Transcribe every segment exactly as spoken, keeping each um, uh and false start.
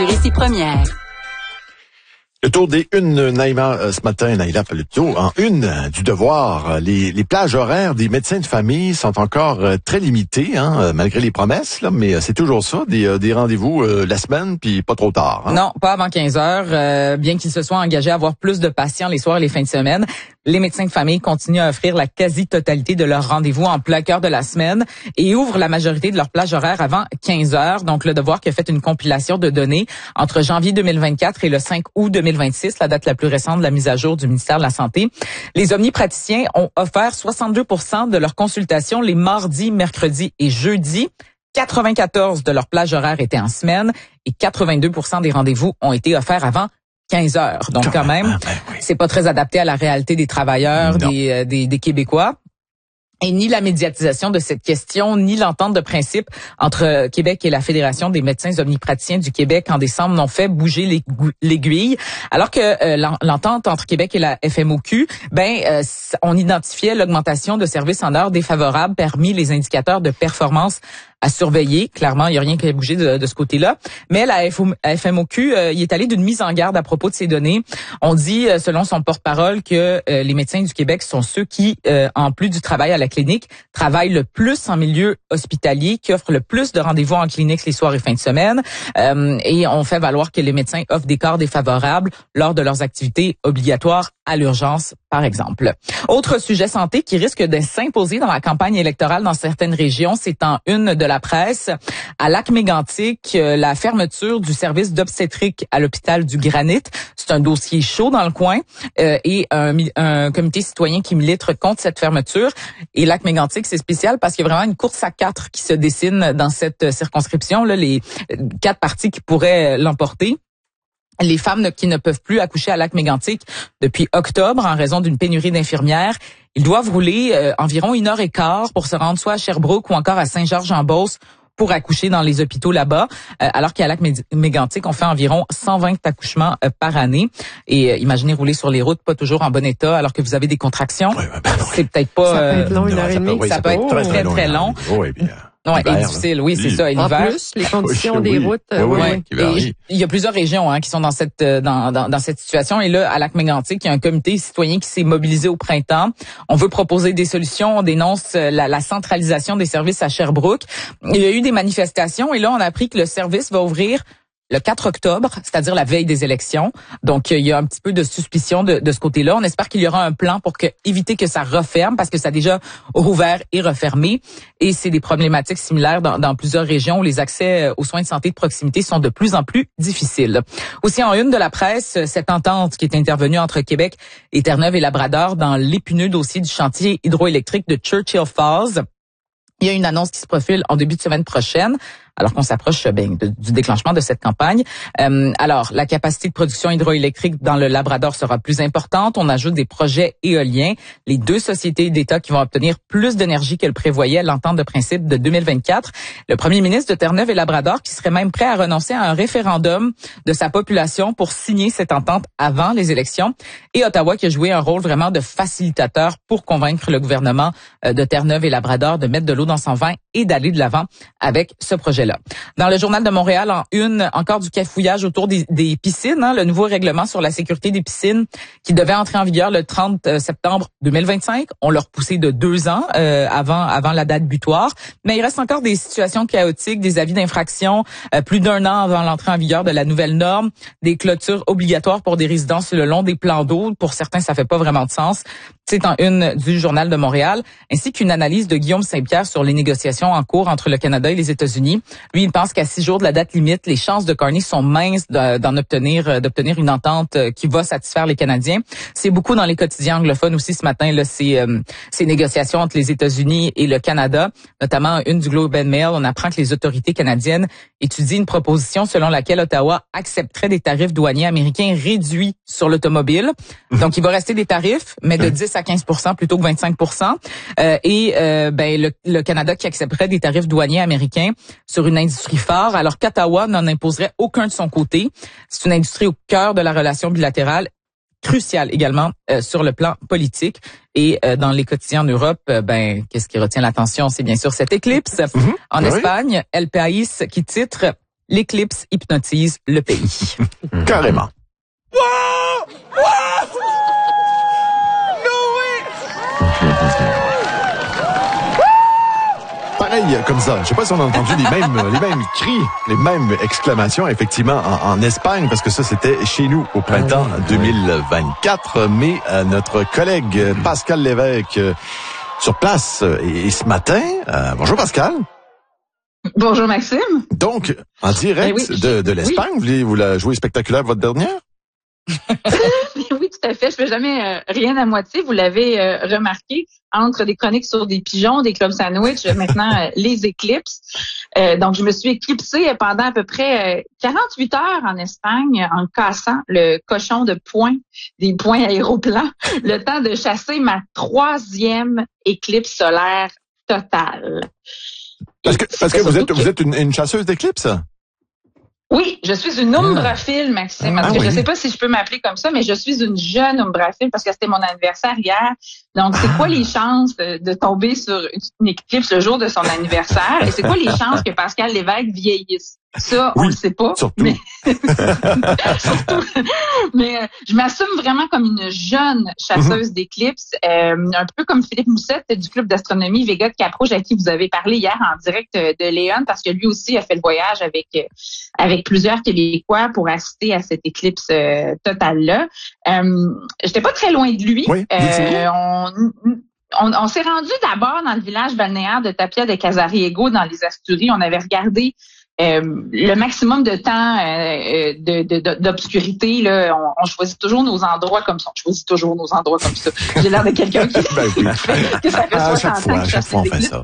sur Ici Première. Le tour des unes, Naïma, euh, ce matin, Naïla Peluto, en une euh, du devoir, les, les plages horaires des médecins de famille sont encore euh, très limitées, hein, euh, malgré les promesses, là, mais euh, c'est toujours ça, des, euh, des rendez-vous euh, la semaine, puis pas trop tard. Hein? Non, pas avant quinze heures, euh, bien qu'ils se soient engagés à avoir plus de patients les soirs et les fins de semaine. Les médecins de famille continuent à offrir la quasi-totalité de leurs rendez-vous en plein cœur de la semaine et ouvrent la majorité de leurs plages horaires avant quinze heures. Donc, le Devoir qui a fait une compilation de données entre janvier deux mille vingt-quatre et le cinq août deux mille vingt-six, la date la plus récente de la mise à jour du ministère de la Santé. Les omnipraticiens ont offert soixante-deux pour cent de leurs consultations les mardis, mercredis et jeudis. quatre-vingt-quatorze de leurs plages horaires étaient en semaine et quatre-vingt-deux pour cent des rendez-vous ont été offerts avant quinze heures. Donc, quand même, c'est pas très adapté à la réalité des travailleurs, des, euh, des, des Québécois. Et ni la médiatisation de cette question, ni l'entente de principe entre Québec et la Fédération des médecins omnipraticiens du Québec en décembre n'ont fait bouger l'aiguille. Alors que euh, l'entente entre Québec et la F M O Q, ben, euh, on identifiait l'augmentation de services en heures défavorables parmi les indicateurs de performance à surveiller. Clairement, il n'y a rien qui a bougé de, de ce côté-là. Mais la F M O Q, euh, il est allé d'une mise en garde à propos de ces données. On dit, euh, selon son porte-parole, que euh, les médecins du Québec sont ceux qui, euh, en plus du travail à la clinique, travaillent le plus en milieu hospitalier, qui offrent le plus de rendez-vous en clinique les soirs et fins de semaine. Euh, et on fait valoir que les médecins offrent des corps défavorables lors de leurs activités obligatoires à l'urgence, par exemple. Autre sujet santé qui risque de s'imposer dans la campagne électorale dans certaines régions, c'est en une de la presse. À Lac-Mégantic, la fermeture du service d'obstétrique à l'hôpital du Granit. C'est un dossier chaud dans le coin euh, et un, un comité citoyen qui milite contre cette fermeture. Et Lac-Mégantic, c'est spécial parce qu'il y a vraiment une course à quatre qui se dessine dans cette circonscription, là, les quatre partis qui pourraient l'emporter. Les femmes qui ne peuvent plus accoucher à Lac-Mégantic depuis octobre en raison d'une pénurie d'infirmières, ils doivent rouler euh, environ une heure et quart pour se rendre soit à Sherbrooke ou encore à Saint-Georges-en-Beauce pour accoucher dans les hôpitaux là-bas, euh, alors qu'à Lac-Mégantic, on fait environ cent vingt accouchements euh, par année. Et euh, imaginez rouler sur les routes pas toujours en bon état alors que vous avez des contractions. Oui, ben, ben, c'est peut-être pas... Ça peut être long, une heure et demie. Ça, ça peut être très, très, très long. Oui, bien. Ouais, et difficile, oui, c'est ça. Et en l'hiver. plus, les conditions oui, des oui. routes. Oui, euh, oui, ouais. oui. Et il y a plusieurs régions hein, qui sont dans cette dans, dans, dans cette situation. Et là, à Lac-Mégantic, il y a un comité citoyen qui s'est mobilisé au printemps. On veut proposer des solutions. On dénonce la, la centralisation des services à Sherbrooke. Il y a eu des manifestations et là, on a appris que le service va ouvrir le quatre octobre, c'est-à-dire la veille des élections. Donc, il y a un petit peu de suspicion de, de ce côté-là. On espère qu'il y aura un plan pour que, éviter que ça referme, parce que ça a déjà rouvert et refermé. Et c'est des problématiques similaires dans, dans plusieurs régions où les accès aux soins de santé de proximité sont de plus en plus difficiles. Aussi, en une de la presse, cette entente qui est intervenue entre Québec et Terre-Neuve et Labrador dans l'épineux dossier du chantier hydroélectrique de Churchill Falls. Il y a une annonce qui se profile en début de semaine prochaine, alors qu'on s'approche ben, de, du déclenchement de cette campagne. Euh, alors, la capacité de production hydroélectrique dans le Labrador sera plus importante. On ajoute des projets éoliens. Les deux sociétés d'État qui vont obtenir plus d'énergie que le prévoyait l'entente de principe de deux mille vingt-quatre. Le premier ministre de Terre-Neuve et Labrador qui serait même prêt à renoncer à un référendum de sa population pour signer cette entente avant les élections. Et Ottawa qui a joué un rôle vraiment de facilitateur pour convaincre le gouvernement de Terre-Neuve et Labrador de mettre de l'eau dans son vin et d'aller de l'avant avec ce projet-là. Dans le Journal de Montréal, en une, encore du cafouillage autour des, des piscines, hein, le nouveau règlement sur la sécurité des piscines qui devait entrer en vigueur le trente septembre deux mille vingt-cinq. On l'a repoussé de deux ans euh, avant avant la date butoir. Mais il reste encore des situations chaotiques, des avis d'infraction euh, plus d'un an avant l'entrée en vigueur de la nouvelle norme, des clôtures obligatoires pour des résidences le long des plans d'eau. Pour certains, ça fait pas vraiment de sens. C'est en une du Journal de Montréal, ainsi qu'une analyse de Guillaume Saint-Pierre sur les négociations en cours entre le Canada et les États-Unis. Lui, il pense qu'à six jours de la date limite, les chances de Carney sont minces d'en obtenir, d'obtenir une entente qui va satisfaire les Canadiens. C'est beaucoup dans les quotidiens anglophones aussi ce matin, là, ces, euh, ces négociations entre les États-Unis et le Canada, notamment une du Globe and Mail. On apprend que les autorités canadiennes étudient une proposition selon laquelle Ottawa accepterait des tarifs douaniers américains réduits sur l'automobile. Donc, il va rester des tarifs, mais de dix à quinze pour cent plutôt que vingt-cinq pour cent. Euh, et euh, ben, le, le Canada qui accepterait des tarifs douaniers américains sur une industrie phare, alors qu'Ottawa n'en imposerait aucun de son côté. C'est une industrie au cœur de la relation bilatérale, cruciale également euh, sur le plan politique. Et euh, dans les quotidiens en Europe, euh, ben qu'est-ce qui retient l'attention? C'est bien sûr cette éclipse. Mm-hmm. En oui. Espagne, El País qui titre l'éclipse hypnotise le pays. Carrément. Pareil, comme ça. Je sais pas si on a entendu les mêmes, les mêmes cris, les mêmes exclamations, effectivement, en, en Espagne, parce que ça, c'était chez nous au printemps deux mille vingt-quatre. Mais euh, notre collègue Pascal Lévesque, euh, sur place, et, et ce matin, euh, bonjour Pascal. Bonjour Maxime. Donc, en direct oui, de, de l'Espagne, oui. vous, voulez, vous la jouez spectaculaire votre dernière? Oui, tout à fait. Je fais jamais euh, rien à moitié. Vous l'avez euh, remarqué, entre des chroniques sur des pigeons, des clubs sandwich, maintenant euh, les éclipses. Euh, donc, je me suis éclipsée pendant à peu près euh, quarante-huit heures en Espagne en cassant le cochon de poing, des poings aéroplans, le temps de chasser ma troisième éclipse solaire totale. Parce que, parce que vous êtes, que... vous êtes une, une chasseuse d'éclipses? Oui, je suis une umbraphile, Maxime. Parce ah, que oui. je sais pas si je peux m'appeler comme ça, mais je suis une jeune umbraphile parce que c'était mon anniversaire hier. Donc, c'est ah. quoi les chances de, de tomber sur une éclipse le jour de son anniversaire? Et c'est quoi les chances que Pascal Lévesque vieillisse? Ça, oui, on le sait pas. Surtout. Mais, surtout. mais euh, je m'assume vraiment comme une jeune chasseuse mm-hmm. d'éclipses, euh, un peu comme Philippe Moussette du club d'astronomie Vega de Cap-Rouge, à qui vous avez parlé hier en direct de Léon, parce que lui aussi a fait le voyage avec avec plusieurs Québécois pour assister à cette éclipse euh, totale-là. Euh, j'étais pas très loin de lui. Oui, euh, on, on, on s'est rendu d'abord dans le village balnéaire de Tapia de Casariego, dans les Asturies. On avait regardé Euh, le maximum de temps euh, de, de, de, d'obscurité, là, on, on choisit toujours nos endroits comme ça. On choisit toujours nos endroits comme ça. J'ai l'air de quelqu'un qui ben oui. que ça fait à soixante chaque fois, ans à chaque fois on fait ça.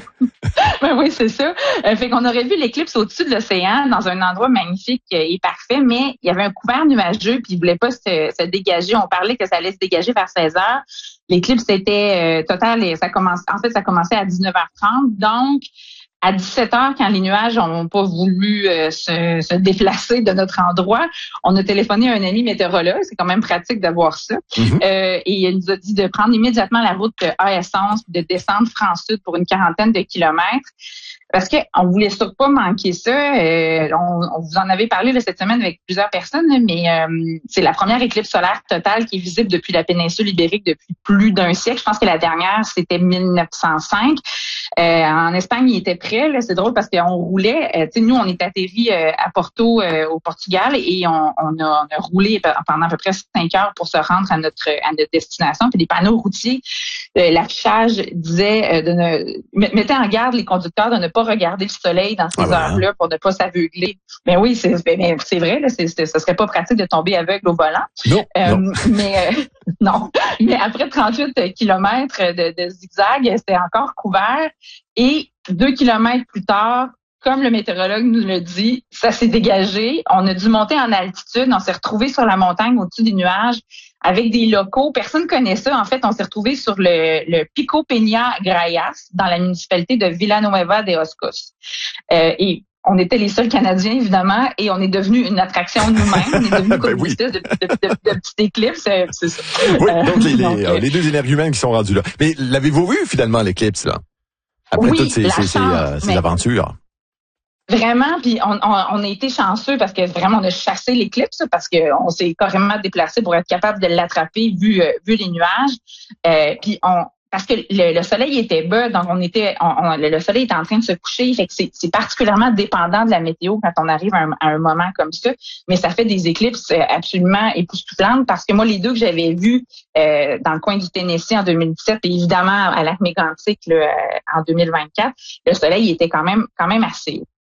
Ben oui, c'est ça. Euh, fait qu'on aurait vu l'éclipse au-dessus de l'océan, dans un endroit magnifique et parfait, mais il y avait un couvert nuageux, puis il voulait pas se, se dégager. On parlait que ça allait se dégager vers seize heures. L'éclipse était euh, totale et ça commence. En fait, ça commençait à dix-neuf heures trente. Donc à dix-sept heures, quand les nuages n'ont pas voulu euh, se, se déplacer de notre endroit, on a téléphoné à un ami météorologue. C'est quand même pratique d'avoir ça. Mm-hmm. Euh, et il nous a dit de prendre immédiatement la route à Essence, de descendre France-Sud pour une quarantaine de kilomètres. Parce que on voulait surtout pas manquer ça. Euh, on, on vous en avait parlé là, cette semaine avec plusieurs personnes, mais euh, c'est la première éclipse solaire totale qui est visible depuis la péninsule ibérique depuis plus d'un siècle. Je pense que la dernière, c'était mille neuf cent cinq. Euh, en Espagne, il était prêt. Là, c'est drôle parce qu'on roulait. Euh, tu sais, nous, on est atterri euh, à Porto, euh, au Portugal, et on, on, a, on a roulé pendant à peu près cinq heures pour se rendre à notre à notre destination. Puis les panneaux routiers, euh, l'affichage disait euh, de ne mettait en garde les conducteurs de ne pas regarder le soleil dans ces ah ben, heures-là pour ne pas s'aveugler. Mais oui, c'est mais c'est vrai, là, c'est, c'est, ça serait pas pratique de tomber aveugle au volant. Non. Euh, non. Mais euh, non. Mais après trente-huit kilomètres de, de zigzag, c'était encore couvert. Et deux kilomètres plus tard, comme le météorologue nous le dit, ça s'est dégagé. On a dû monter en altitude. On s'est retrouvé sur la montagne au-dessus des nuages avec des locaux. Personne ne connaît ça. En fait, on s'est retrouvé sur le, le Pico Peña Grayas dans la municipalité de Villanueva de Oscos. Euh, et on était les seuls Canadiens, évidemment, et on est devenu une attraction nous-mêmes. On est devenu comme ben oui. une espèce de, de, de, de, de petite éclipse. C'est ça. Oui, donc les, donc, les, euh, les deux énergumènes qui sont rendus là. Mais l'avez-vous vu finalement l'éclipse, là? Après oui, toutes ces, ces, ces, euh, ces aventures. Vraiment, puis on, on, on a été chanceux parce que vraiment on a chassé l'éclipse parce que on s'est carrément déplacé pour être capable de l'attraper vu euh, vu les nuages. Euh, puis on parce que le, le soleil était bas, donc on était on, on, le soleil était en train de se coucher, fait que c'est, c'est particulièrement dépendant de la météo quand on arrive à un, à un moment comme ça. Mais ça fait des éclipses absolument époustouflantes parce que moi les deux que j'avais vus euh, dans le coin du Tennessee en deux mille dix-sept et évidemment à Lac Mégantic là, en deux mille vingt-quatre, le soleil était quand même quand même assez haut.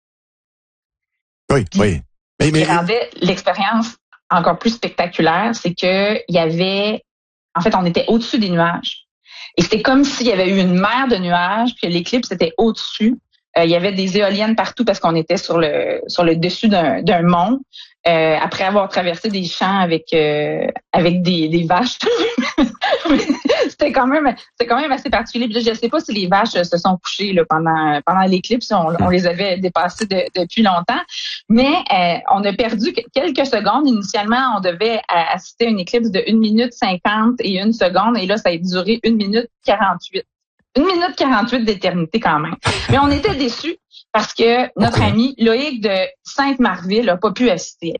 Oui, oui. Mais, mais... Ce qui rendait l'expérience encore plus spectaculaire, c'est que il y avait, en fait, on était au-dessus des nuages. Et c'était comme s'il y avait eu une mer de nuages, puis l'éclipse était au-dessus. Euh, il y avait des éoliennes partout parce qu'on était sur le sur le dessus d'un, d'un mont. Euh, après avoir traversé des champs avec euh, avec des, des vaches. c'était quand même c'était quand même assez particulier. Puis là, je sais pas si les vaches se sont couchées là, pendant pendant l'éclipse, on, on les avait dépassées de, depuis longtemps, mais euh, on a perdu quelques secondes. Initialement, on devait assister à une éclipse de une minute cinquante et une seconde, et là ça a duré une minute quarante-huit. Une minute quarante-huit d'éternité quand même. Mais on était déçus parce que notre Okay. ami Loïc de Sainte-Marville n'a pas pu assister.